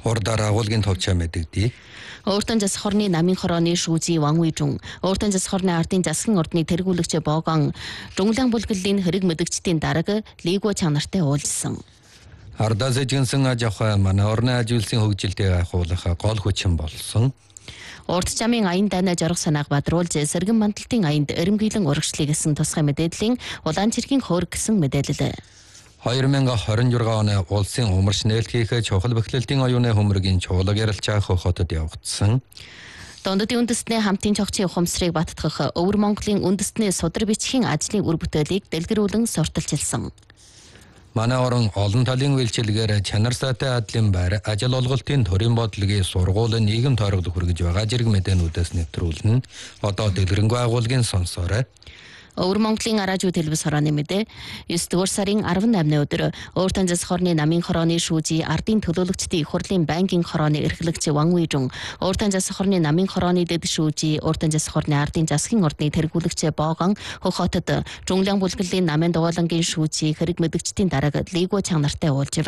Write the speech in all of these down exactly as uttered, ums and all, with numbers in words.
Урдаар агуулгын товчоо мэдэгдээ. Өөртөө засах хорны намын хорооны шүүжи Ван Уйжун, өөртөө засах хорны ардын засгийн ордны тэргүүлэгч Богон, Зунглан бүлгэлийн хэрэг мэдгчдийн дарга Лиго чанартай уулзсан. Ардаас эжгэнсэн аж ахуй манай орны ажилтны хөгжилтэй гайхуулах гол хүчин болсон. Урд замын аян дайна жаргах санааг бадруулж сэргэн мандалтын аянд эрэмгийлэн урагшлыг гэсэн тусгай мэдээллийн улаан цэргийн хөрөг гэсэн мэдээлэл. хоёр мянга хорин журга оны улсын умарч нээлтгийх чухал бэхлэлтийн оюуны хөмрөгийн чуулга ярилцаах хотод явагдсан. Дондодын үндэстний хамтын чогчийн ухамсарыг баттгах Өвөр Монголын үндэстний судар бичгийн ажлын үр бүтээлийг дэлгэрүүлэн сурталчилсан. Манай орон олон талын үйлчилгээр чанар сайтай адлын байр, ажил олголтын төрийн бодлогын сургууль нийгэм тойрогд хүргэж байгаа зэрэг мэдээнүүдээс нэвтрүүлнэ. Одоо дэлгэрэнгүй агуулгын сонсоорой. Өвөр Монголын араажуу телевиз хорооны мэдээ ёс дугаар сарын арван наймны өдөр өөртөө засах хорны намын хорооны шүүжи ардын төлөөлөгчдийн их хурлын банкын хорооны эрхлэгч Ван Уйжун, өөртөө засах хорны намын хорооны дэд шүүжи өөртөө засах хорны ардын засгийн ордны тэргүүлэгч Богон Хөх хотод Зунглан бүлгэлийн намын дугуулангийн шүүжи хэрэг мэдгчдийн дарга Лиго чанартай уулзв.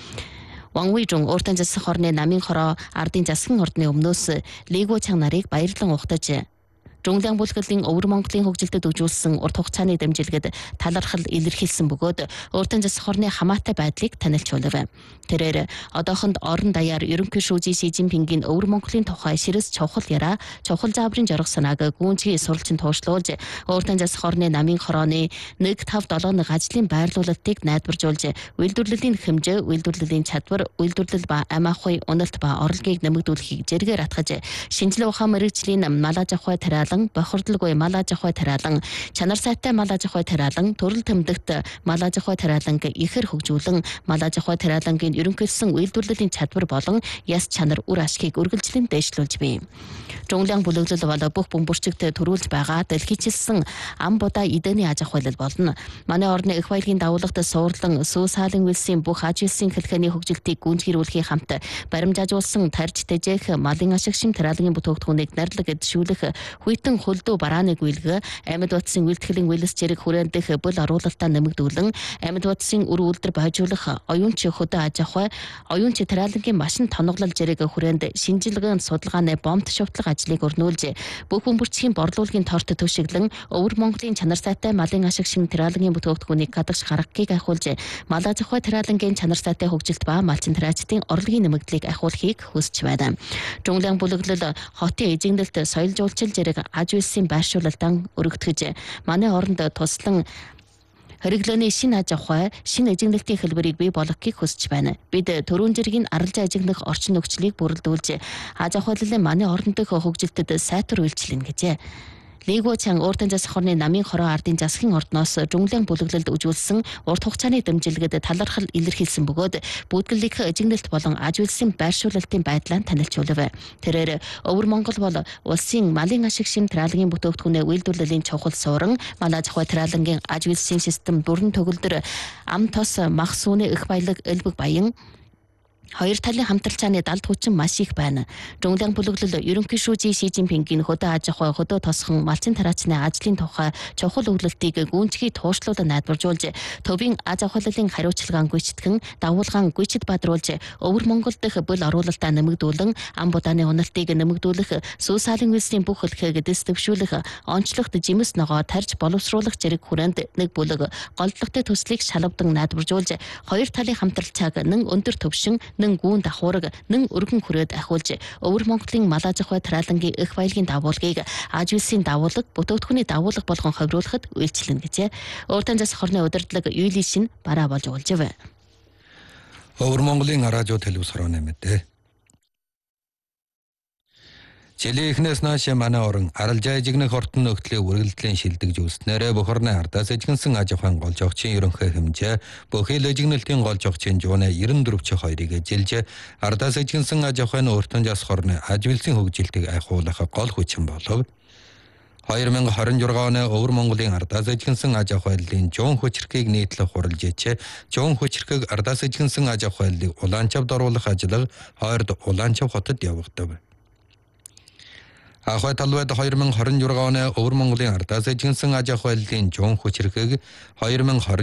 Ван Уйжун өөртөө засах хорны намын хороо ардын засгийн ордны өмнөөс Лиго чанарыг баярлан ухтаж Зунглан бүлгэлийн Өвөр Монголын хөгжилдөд үзүүлсэн урт хугацааны дэмжлэгд талархал илэрхийлсэн бөгөөд өөртөө засах хорны хамаатай байдлыг танилцуулв. Тэрээр одоохонд орон даяар ерөнхий шүүжи Си Жинпингийн Өвөр Монголын тухай ширэс чухал яраа, чухал зааврын жаргах санааг гүнзгий сурвалжин туушлуулж, өөртөө засах хорны намын хорооны нэг тав долоо нэг ажлын байрлуулалтыг найдваржуулж, үйлдвэрлэлийн хэмжээ, үйлдвэрлэлийн чадвар, үйлдвэрлэл ба ам ахуй, уналт ба орлогыг нэмэгдүүлэхийг зэрэгээр атгаж, шинжилгээ ухаан мэргэжлийн мал аж ахуй тариалан, бохирдолгүй мал аж ахуй тариалан, чанар сайтай мал аж ахуй тариалан, төрөл тэмдэгт мал аж ахуй тариаланг ихэр хөгжүүлэн, мал аж ахуй тариалангийн ерөнхийлсөн үйлдвэрлэлийн чадвар болон яс чанар үр ашгийг үргэлжлэн дээшлүүлж бий. Зунглан бүлэглэл бол бүх бөмбөрчигт төрүүлж байгаа дэлхийчилсэн ам будаа эдэний аж ахуйлал болно. Манай орны их баялагын дагуулгад суурлан сүү саалын үйлсийн бүх аж үйлсийн хэлхээний хөгжилтийг гүйцэтгүүлэхийн хамт баримжаажуулсан тарж тэжээх малын ашиг шим тариалангийн бүтээгдэхүүнийг нарилаг эдшүүлэх хүйтэн хөлдөө барааны гүйлгэ, амьд утсын үйлдэхлийн үйлс зэрэг хүрэндэх бүл оруулалтаа нэмэгдүүлэн, амьд утсын үр үйлдвэр байжуулах, оюунч хөдөө аж ахуй, оюунч тариалангийн машин тоноглол зэрэг хүрээнд шинжилгээний судалгааны бомт шувтлах ажлыг өрнүүлж, бүх бөмбөрчгийн борлуулалтын торт төшиглэн, Өвөр Монголын чанар сайтай малын ашиг шим тариалангийн бүтээгдэхүүнийг гадагш гаргахыг ахиулж, мал аж ахуй тариалангийн чанар сайтай хөгжилт ба малчин тариачдын орлогын нэмэгдлийг ахиулахыг хүсэж байна. Зунглан бүлэглэл хотын эзэгнэлт соёл жуулчлал зэрэг аж үйлсийн байршуулалтан өргөтгөж, манай оронд туслан Хэрэглээний шинэ аж ахуй, шинэ эзэгнэлтийн хэлбэрийг бий болгохыг хүсэж байна. Бид төрийн зэргийн арилжаа эзэгнэх орчин нөхцөлийг бүрэлдүүлж, аж ахуйллын манай орон дэх хөгжилтэд сайтар үйлчлэнэ гэжээ. Лиго чан өөртөө засах хорны намын хороо ардын засгийн ордноос Зунглан бүлэглэлд үзүүлсэн урт хугацааны дэмжлэгд талархал илэрхийлсэн бөгөөд бүдгэллийнх эзэгнэлт болон аж үйлсийн байршуулалтын байдлаа танилцуулв. Тэрээр Өвөр Монгол бол улсын малын ашиг шим тариалангийн бүтээгдэхүүнээ үйлдвэрлэлийн чухал суурин, мал аж ахуй тариалангийн аж үйлсийн систем бүрэн төгөлдөр ам тос мах сүүний их баялаг элбэг баян хоёр талын хамтралцааны далд хүчин маш их байна. Зунглан бүлэглэл ерөнхий шүүжи Си Жинпингийн хөдөө аж ахуй, хөдөө тосхон малчин тариачны ажлын тухай чухал өгүүлэлтийг гүнзгий туушлуулан найдваржуулж, төвийн аж ахуйллын хариуцлагаан гүйцэтгэн, дагуулгаан гүйцэд бадруулж, Өвөр Монгол дэх бүл оруулалтаа нэмэгдүүлэн, ам будааны уналтыг нэмэгдүүлэх, сүү саалын үйлсийн бүх хэлхийг дэс дэвшүүлэх, онцлогт жимс ногоо тарж боловсруулах зэрэг хүрээнд нэг бүлэг голдлогтой төслийг шалгавдан найдваржуулж, хоёр талын хамтралцааг нэн өндөр төвшин, нэн гүүн давхуураг, нэн өргөн хүрээд ахиулж, Өвөр Монголын мал аж ахуй тариалангийн их баялагын дагуулгыг аж үйлсийн дагуулга, бүтээгдэхүүний дагуулга болгон ховируулахад үйлчлэнэ гэжээ. Өөртөө засах хорны удирдлага Юли шин бараа болж уулзв. Өвөр Монголын араажуу телевиз хорооны мэдээ. Жилийн эхнээс нааш манай орон арилжаа эзэгнэх ордон нөхцөлийн үргэлжлэлийн шилдэгж үлснээрээ бүх орны ардаас эзэгнсэн аж ахуйн гол жогчийн ерөнхий хэмжээ бүхэл эзэгнэлтийн гол жогчийн жууны девяносто четыре хоёрыг эзэлж, ардаас эзэгнсэн аж ахуйн өөртөө засах хорны аж үйлсийн хөгжилтийг айхуулах гол хүчин болов. хоёр мянга хорин журга оны Өвөр Монголын ардаас эзэгнсэн аж ахуйллын жуун хүчирхгийг нийтлэх хуралж ичээ, жуун хүчирхэг ардаас эзэгнсэн аж ахуйллыг Улаанчавд оруулах ажил хоёрд Улаанчав хотод явагдав. Ахуй талбайд хоёр мянга хорин журга оны Өвөр Монголын ардаас эзэгнсэн аж ахуйллын жуун хүчирхэг хоёр мянга